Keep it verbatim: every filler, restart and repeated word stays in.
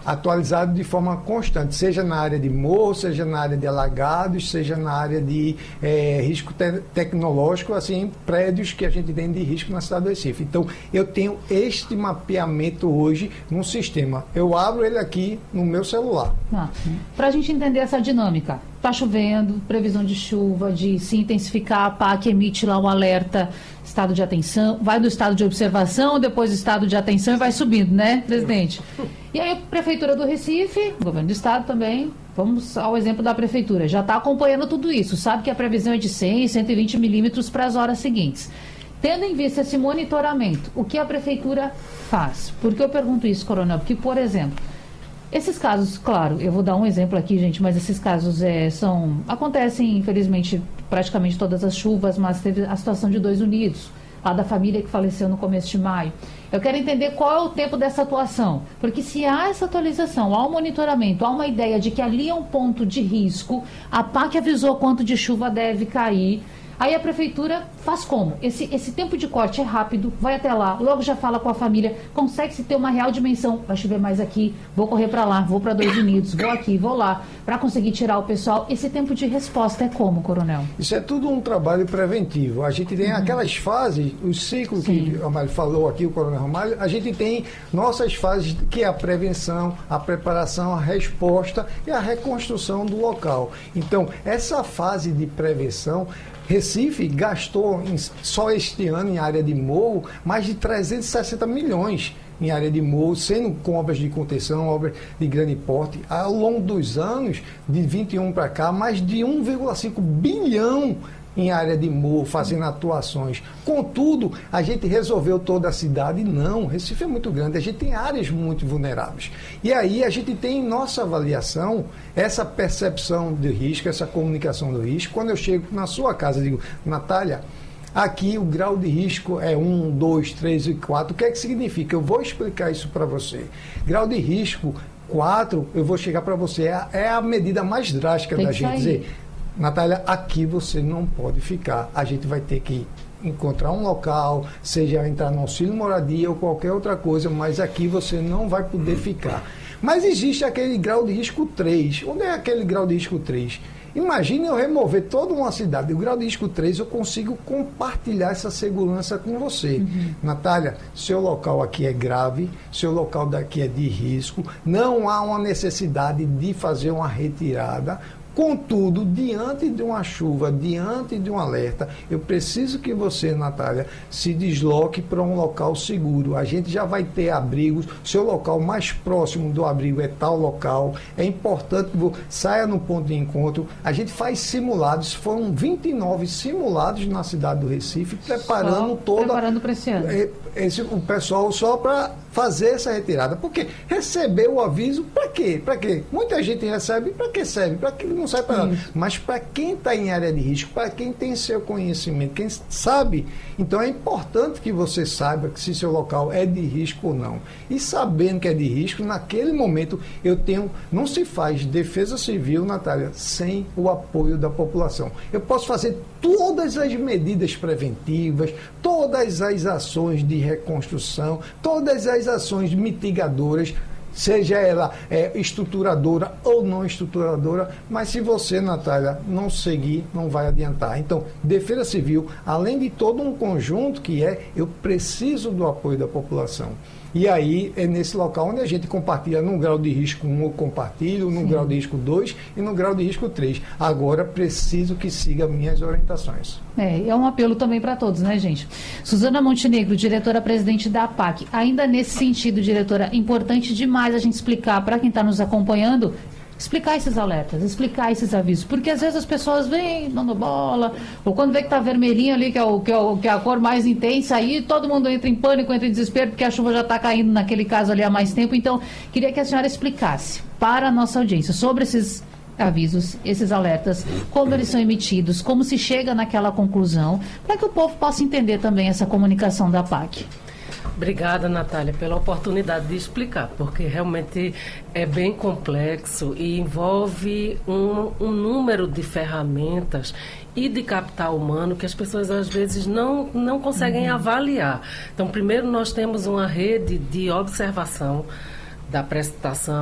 atualizado de forma constante, seja na área de morro, seja na área de alagados, seja na área de é, risco te tecnológico, assim, prédios que a gente tem de risco na cidade do Recife. Então, eu tenho este mapeamento hoje num sistema. Eu abro ele aqui no meu celular. Ah, para a gente entender essa dinâmica, está chovendo, previsão de chuva, de se intensificar, a PAC emite lá um alerta, estado de atenção, vai do estado de observação, depois do estado de atenção e vai subindo, né, presidente? E aí a Prefeitura do Recife, o governo do estado também, vamos ao exemplo da Prefeitura, já está acompanhando tudo isso, sabe que a previsão é de cem, cento e vinte milímetros para as horas seguintes. Tendo em vista esse monitoramento, o que a Prefeitura faz? Por que eu pergunto isso, Coronel? Porque, por exemplo, esses casos, claro, eu vou dar um exemplo aqui, gente, mas esses casos é, são, acontecem, infelizmente, praticamente todas as chuvas, mas teve a situação de Dois Unidos, lá da família que faleceu no começo de maio. Eu quero entender qual é o tempo dessa atuação, porque se há essa atualização, há um monitoramento, há uma ideia de que ali é um ponto de risco, a PAC avisou quanto de chuva deve cair, aí a Prefeitura faz como? Esse, esse tempo de corte é rápido, vai até lá, logo já fala com a família, consegue-se ter uma real dimensão, vai chover mais aqui, vou correr para lá, vou para Dois Unidos, vou aqui, vou lá, para conseguir tirar o pessoal. Esse tempo de resposta é como, Coronel? Isso é tudo um trabalho preventivo. A gente tem uhum. aquelas fases, o ciclo Sim. que o Ramalho falou aqui, o Coronel Ramalho, a gente tem nossas fases, que é a prevenção, a preparação, a resposta e a reconstrução do local. Então, essa fase de prevenção, Recife gastou em, só este ano em área de morro mais de trezentos e sessenta milhões em área de morro, sendo com obras de contenção, obras de grande porte. Ao longo dos anos, de vinte e um para cá, mais de um vírgula cinco bilhão em área de morro, fazendo atuações. Contudo, a gente resolveu toda a cidade? Não, Recife é muito grande, a gente tem áreas muito vulneráveis. E aí a gente tem em nossa avaliação essa percepção de risco, essa comunicação do risco. Quando eu chego na sua casa, digo, Natália, aqui o grau de risco é um, dois, três e quatro. O que é que significa? Eu vou explicar isso para você. Grau de risco quatro, eu vou chegar para você, é a, é a medida mais drástica da gente dizer, Natália, aqui você não pode ficar. A gente vai ter que encontrar um local, seja entrar no auxílio moradia ou qualquer outra coisa, mas aqui você não vai poder ficar. Mas existe aquele grau de risco três. Onde é aquele grau de risco três? Imagine eu remover toda uma cidade. O grau de risco três, eu consigo compartilhar essa segurança com você. Uhum. Natália, seu local aqui é grave, seu local daqui é de risco, não há uma necessidade de fazer uma retirada. Contudo, diante de uma chuva, diante de um alerta, eu preciso que você, Natália, se desloque para um local seguro. A gente já vai ter abrigos, seu local mais próximo do abrigo é tal local. É importante que você saia no ponto de encontro. A gente faz simulados, foram vinte e nove simulados na cidade do Recife, preparando só toda... Preparando para esse ano. Esse, o pessoal só para fazer essa retirada. Porque receber o aviso, para quê? Para quê? Muita gente recebe, para que serve? Para que não serve para nada. Mas para quem está em área de risco, para quem tem seu conhecimento, quem sabe, então é importante que você saiba que se seu local é de risco ou não. E sabendo que é de risco, naquele momento eu tenho, não se faz defesa civil, Natália, sem o apoio da população. Eu posso fazer todas as medidas preventivas, todas as ações de reconstrução, todas as ações mitigadoras, seja ela é, estruturadora ou não estruturadora, mas se você, Natália, não seguir, não vai adiantar. Então, defesa civil, além de todo um conjunto que é, eu preciso do apoio da população. E aí é nesse local onde a gente compartilha no grau de risco um, eu compartilho, no Sim. grau de risco dois e no grau de risco três. Agora preciso que siga minhas orientações. É, é um apelo também para todos, né, gente? Suzana Montenegro, diretora-presidente da PAC. Ainda nesse sentido, diretora, importante demais a gente explicar para quem está nos acompanhando, explicar esses alertas, explicar esses avisos, porque às vezes as pessoas vêm dando bola, ou quando vê que tá vermelhinho ali, que é, o, que, é o, que é a cor mais intensa, aí todo mundo entra em pânico, entra em desespero, porque a chuva já está caindo naquele caso ali há mais tempo. Então, queria que a senhora explicasse para a nossa audiência sobre esses avisos, esses alertas, como eles são emitidos, como se chega naquela conclusão, para que o povo possa entender também essa comunicação da PAC. Obrigada, Natália, pela oportunidade de explicar, porque realmente é bem complexo e envolve um, um número de ferramentas e de capital humano que as pessoas às vezes não, não conseguem uhum. avaliar. Então, primeiro nós temos uma rede de observação da prestação